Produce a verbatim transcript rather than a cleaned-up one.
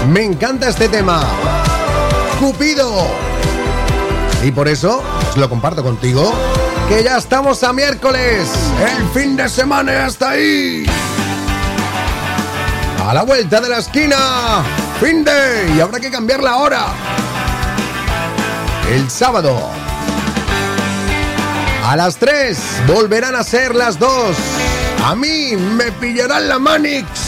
Me encanta este tema. Cupido. Y por eso os lo comparto contigo, que ya estamos a miércoles. El fin de semana ya está ahí. A la vuelta de la esquina. Fin de. Y habrá que cambiar la hora. El sábado a las tres volverán a ser las dos. A mí me pillarán la Manix.